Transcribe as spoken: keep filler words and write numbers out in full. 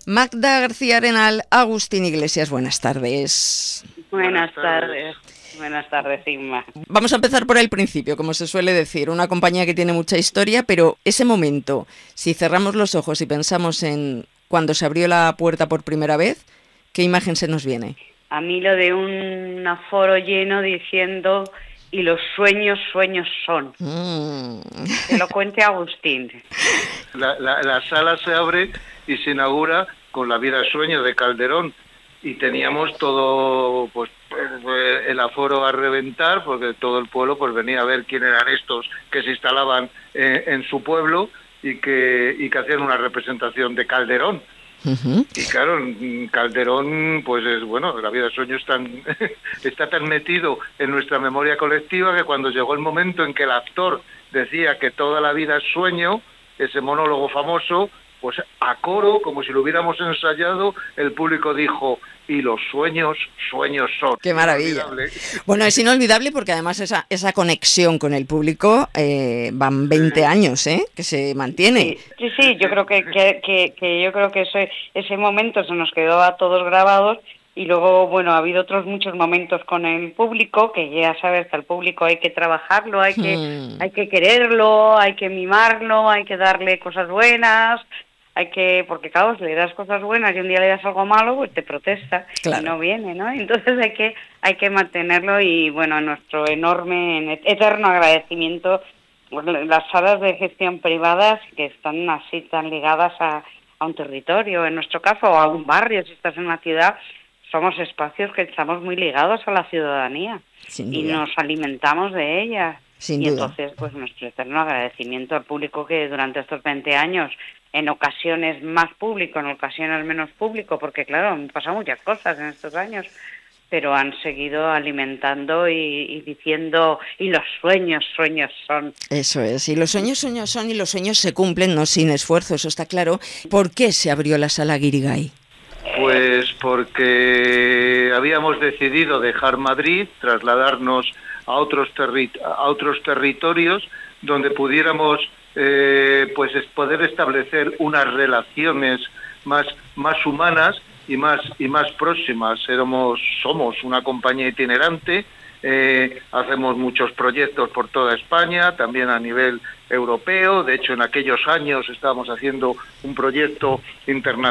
Magda García Arenal, Agustín Iglesias, buenas tardes. Buenas tardes. Buenas tardes, Inma. Vamos a empezar por el principio, como se suele decir, una compañía que tiene mucha historia, pero ese momento, si cerramos los ojos y pensamos en cuando se abrió la puerta por primera vez, ¿qué imagen se nos viene? A mí lo de un aforo lleno diciendo, y los sueños, sueños son. Mm. Que lo cuente Agustín. La, la, la sala se abre y se inaugura con La vida sueño de Calderón. Y teníamos todo, pues, el aforo a reventar, porque todo el pueblo pues venía a ver quién eran estos que se instalaban eh, en su pueblo y que, y que hacían una representación de Calderón. Uh-huh. Y claro, Calderón, pues es bueno, La vida sueño es tan, está tan metido en nuestra memoria colectiva que cuando llegó el momento en que el actor decía que toda la vida es sueño, ese monólogo famoso, pues a coro, como si lo hubiéramos ensayado, el público dijo, y los sueños, sueños son. ¡Qué maravilla! Bueno, es inolvidable porque además esa, esa conexión con el público eh, van veinte sí. años, ¿eh? Que se mantiene. Sí, sí, sí, yo creo que, que, que, que yo creo que ese, ese momento se nos quedó a todos grabados. Y luego, bueno, ha habido otros muchos momentos con el público, que ya sabes que al público hay que trabajarlo, hay que, hmm. hay que quererlo, hay que mimarlo, hay que darle cosas buenas, hay que, porque claro, si le das cosas buenas y un día le das algo malo, pues te protesta, claro. Y no viene, ¿no? Entonces hay que, hay que mantenerlo y, bueno, nuestro enorme, eterno agradecimiento, pues, las salas de gestión privadas que están así tan ligadas a, a un territorio, en nuestro caso, o a un barrio, si estás en una ciudad, somos espacios que estamos muy ligados a la ciudadanía y nos alimentamos de ella. Sin y duda. Entonces, pues nuestro eterno agradecimiento al público que durante estos veinte años, en ocasiones más público, en ocasiones menos público, porque claro, han pasado muchas cosas en estos años, pero han seguido alimentando y, y diciendo, y los sueños, sueños son. Eso es, y los sueños, sueños son, y los sueños se cumplen, no sin esfuerzo, eso está claro. ¿Por qué se abrió la Sala Guirigay? Pues porque habíamos decidido dejar Madrid, trasladarnos a otros, terri- a otros territorios donde pudiéramos eh, pues poder establecer unas relaciones más, más humanas y más, y más próximas. Éramos, somos una compañía itinerante, eh, hacemos muchos proyectos por toda España, también a nivel europeo. De hecho, en aquellos años estábamos haciendo un proyecto internacional